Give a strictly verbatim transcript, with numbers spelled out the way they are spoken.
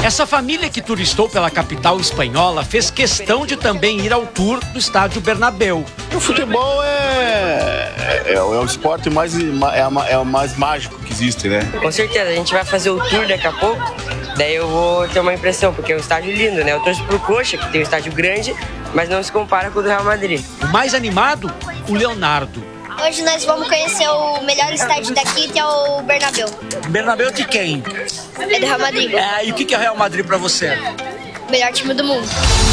Essa família que turistou pela capital espanhola fez questão de também ir ao tour do estádio Bernabéu. O futebol é, é, é o esporte mais, é, a, é o mais mágico que existe, né? Com certeza, a gente vai fazer o tour daqui a pouco, daí eu vou ter uma impressão, porque é um estádio lindo, né? Eu torço pro Coxa, que tem um estádio grande, mas não se compara com o do Real Madrid. O mais animado, o Leonardo. Hoje nós vamos conhecer o melhor estádio daqui, que é o Bernabéu. Bernabéu de quem? É do Real Madrid. É, e o que é o Real Madrid pra você? Melhor time do mundo.